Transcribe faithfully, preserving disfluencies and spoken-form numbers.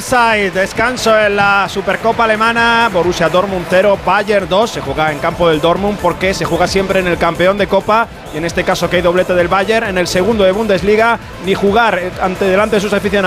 Halbzeit, descanso en la Supercopa alemana. Borussia Dortmund cero, Bayern dos. Se juega en campo del Dortmund porque se juega siempre en el campeón de Copa. Y en este caso que hay doblete del Bayern. En el segundo de Bundesliga, ni jugar ante delante de sus aficionados